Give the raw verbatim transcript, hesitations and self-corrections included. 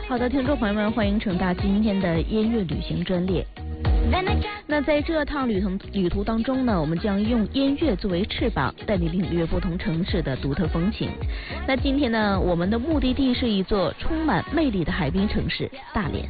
好的，听众朋友们，欢迎乘搭今天的音乐旅行专列。那在这趟旅途旅途当中呢，我们将用音乐作为翅膀，带你领略不同城市的独特风情。那今天呢，我们的目的地是一座充满魅力的海滨城市——大连。